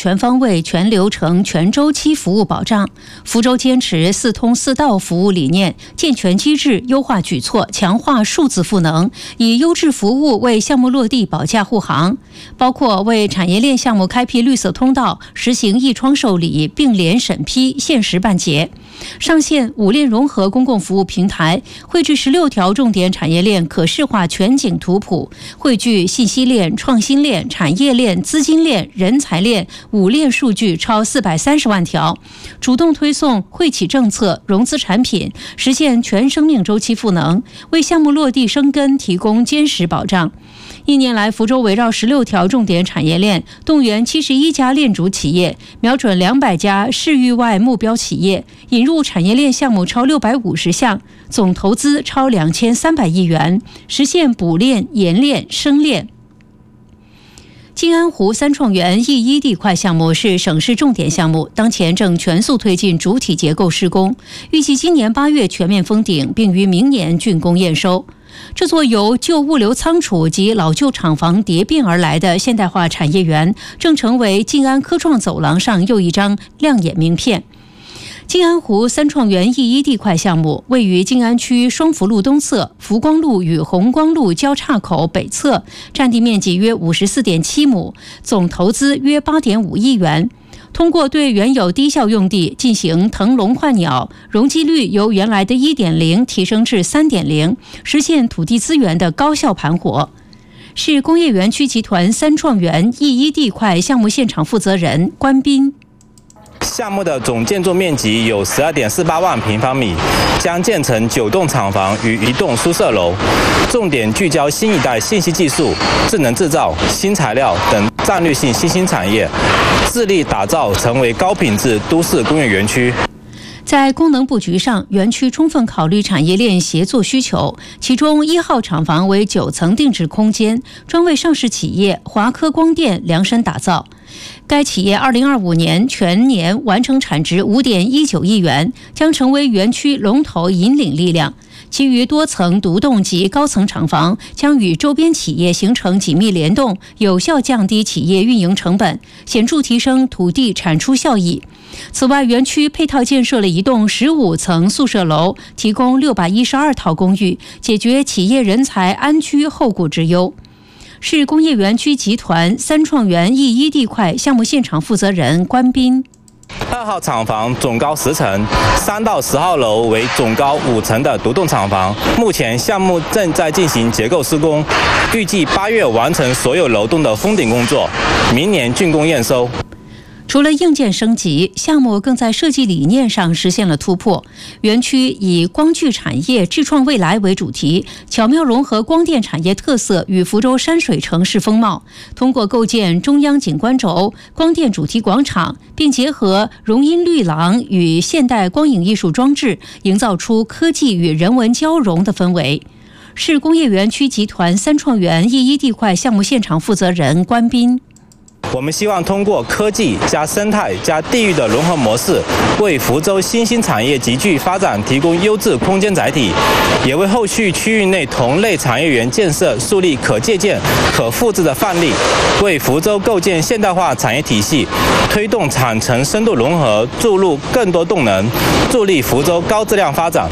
全方位、全流程、全周期服务保障。福州坚持4通4到服务理念，健全机制、优化举措，强化数字赋能，以优质服务为项目落地保驾护航。包括为产业链项目开辟绿色通道，实行一窗受理、并联审批、限时办结。上线5链融合公共服务平台，绘制16条重点产业链可视化全景图谱，汇聚信息链、创新链、产业链、资金链、人才链5链数据超430万条，主动推送惠企政策、融资产品，实现全生命周期赋能，为项目落地生根提供坚实保障。1年来，福州围绕16条重点产业链，动员71家链主企业，瞄准200家市域外目标企业，引入产业链项目超650项，总投资超2300亿元，实现补链、延链、升链。静安湖三创园 E1地块项目是省市重点项目，当前正全速推进主体结构施工，预计今年8月全面封顶，并于明年竣工验收。这座由旧物流仓储及老旧厂房叠并而来的现代化产业园，正成为静安科创走廊上又一张亮眼名片。静安湖三创园 E1地块项目位于静安区双福路东侧、福光路与红光路交叉口北侧，占地面积约54.7亩，总投资约8.5亿元。通过对原有低效用地进行腾笼换鸟，容积率由原来的 1.0 提升至 3.0， 实现土地资源的高效盘活。市工业园区集团三创园 E1地块项目现场负责人关斌。 项目的总建筑面积有12.48万平方米，将建成9栋厂房与1栋宿舍楼，重点聚焦新一代信息技术、智能制造、新材料等战略性新兴产业，致力打造成为高品质都市工业园区。 在功能布局上，园区充分考虑产业链协作需求，其中1号厂房为9层定制空间，专为上市企业华科光电量身打造。该企业2025年全年完成产值5.19亿元，将成为园区龙头引领力量。其余多层独栋及高层厂房将与周边企业形成紧密联动，有效降低企业运营成本，显著提升土地产出效益。此外，园区配套建设了一栋15层宿舍楼，提供612套公寓，解决企业人才安居后顾之忧。市工业园区集团三创园 E1地块项目现场负责人关斌。 2号厂房总高10层，3到10号楼为总高5层的独栋厂房。目前项目正在进行结构施工，预计8月完成所有楼栋的封顶工作，明年竣工验收。 除了硬件升级，项目更在设计理念上实现了突破。园区以光聚产业智创未来为主题，巧妙融合光电产业特色与福州山水城市风貌，通过构建中央景观轴、光电主题广场，并结合融音绿廊与现代光影艺术装置，营造出科技与人文交融的氛围。市工业园区集团三创园 E1地块项目现场负责人关斌。 我们希望通过科技加生态加地域的融合模式，为福州新兴产业集聚发展提供优质空间载体，也为后续区域内同类产业园建设树立可借鉴、可复制的范例，为福州构建现代化产业体系，推动产城深度融合注入更多动能，助力福州高质量发展。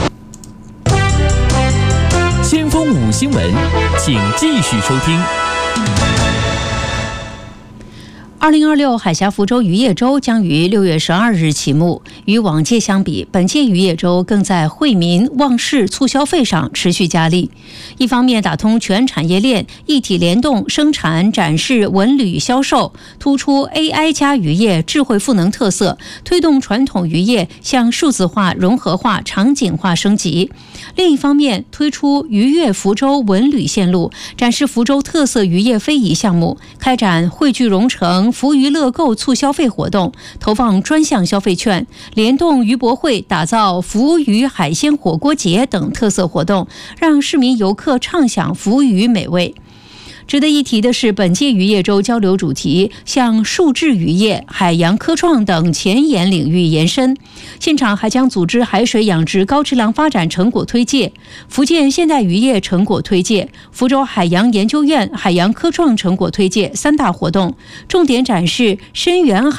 先锋5新闻，请继续收听。 2026海峡福州渔业周将于6月12日启幕。与往届相比，本届渔业周更在惠民、旺市、促消费上持续加力。一方面打通全产业链，一体联动生产、展示、文旅、销售，突出 AI 加渔业智慧赋能特色，推动传统渔业向数字化、融合化、场景化升级。另一方面，推出渔业福州文旅线路，展示福州特色渔业非遗项目，开展汇聚蓉城福娱乐购促消费活动，投放专项消费券，联动渔博会打造福渔海鲜火锅节等特色活动，让市民游客畅享福渔美味。值得一提的是，本届渔业周交流主题向数字渔业、海洋科创等前沿领域延伸。现场还将组织海水养殖高质量发展成果推介、福建现代渔业成果推介、福州海洋研究院海洋科创成果推介3大活动，重点展示深源